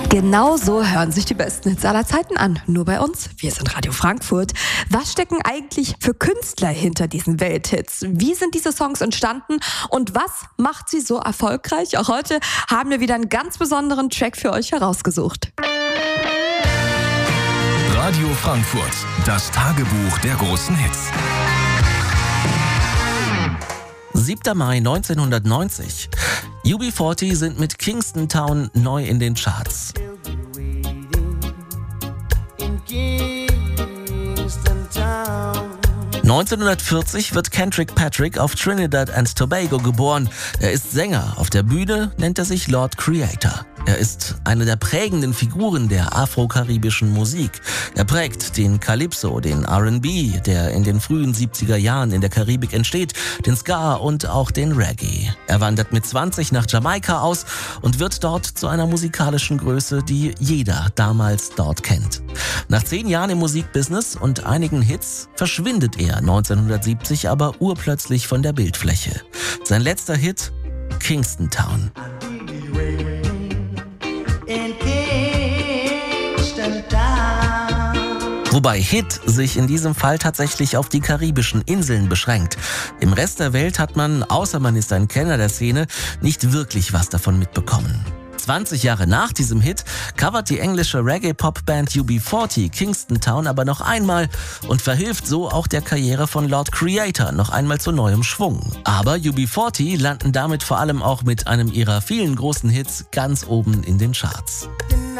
Genau so hören sich die besten Hits aller Zeiten an. Nur bei uns. Wir sind Radio Frankfurt. Was stecken eigentlich für Künstler hinter diesen Welthits? Wie sind diese Songs entstanden? Und was macht sie so erfolgreich? Auch heute haben wir wieder einen ganz besonderen Track für euch herausgesucht. Radio Frankfurt. Das Tagebuch der großen Hits. 7. Mai 1990. UB40 sind mit Kingston Town neu in den Charts. 1940 wird Kendrick Patrick auf Trinidad and Tobago geboren. Er ist Sänger. Auf der Bühne nennt er sich Lord Creator. Er ist eine der prägenden Figuren der afro-karibischen Musik. Er prägt den Calypso, den R&B, der in den frühen 70er Jahren in der Karibik entsteht, den Ska und auch den Reggae. Er wandert mit 20 nach Jamaika aus und wird dort zu einer musikalischen Größe, die jeder damals dort kennt. Nach 10 Jahren im Musikbusiness und einigen Hits verschwindet er 1970 aber urplötzlich von der Bildfläche. Sein letzter Hit? Kingston Town. Wobei Hit sich in diesem Fall tatsächlich auf die karibischen Inseln beschränkt. Im Rest der Welt hat man, außer man ist ein Kenner der Szene, nicht wirklich was davon mitbekommen. 20 Jahre nach diesem Hit covert die englische Reggae-Pop-Band UB40 Kingston Town aber noch einmal und verhilft so auch der Karriere von Lord Creator noch einmal zu neuem Schwung. Aber UB40 landen damit vor allem auch mit einem ihrer vielen großen Hits ganz oben in den Charts.